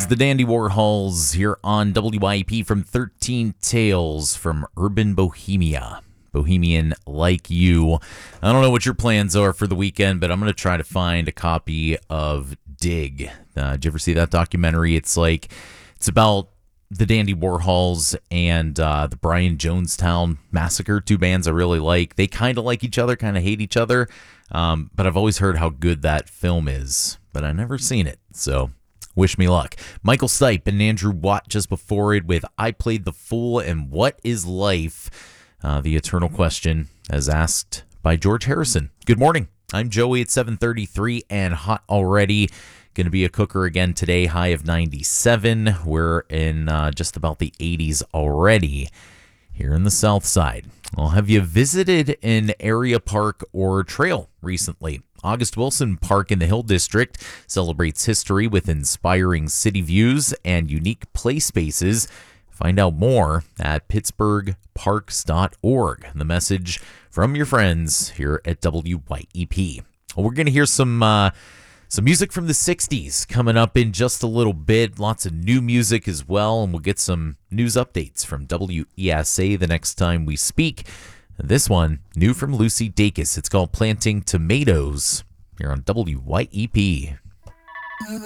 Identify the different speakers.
Speaker 1: It's the Dandy Warhols here on WYP from 13 Tales from Urban Bohemia. Bohemian like you. I don't know what your plans are for the weekend, but I'm going to try to find a copy of Dig. Did you ever see that documentary? It's about the Dandy Warhols and the Brian Jonestown Massacre, two bands I really like. They kind of like each other, kind of hate each other, but I've always heard how good that film is, but I've never seen it, so wish me luck. Michael Stipe and Andrew Watt just before it with I Played the Fool and What is Life? The Eternal Question, as asked by George Harrison. Good morning. I'm Joey at 7:33 and hot already. Going to be a cooker again today, high of 97. We're in just about the 80s already here in the South Side. Well, have you visited an area park or trail recently? August Wilson Park in the Hill District celebrates history with inspiring city views and unique play spaces. Find out more at pittsburghparks.org. The message from your friends here at WYEP. Well, we're going to hear some music from the 60s coming up in just a little bit. Lots of new music as well, and we'll get some news updates from WESA the next time we speak. This one, new from Lucy Dacus. It's called Planting Tomatoes here on WYEP.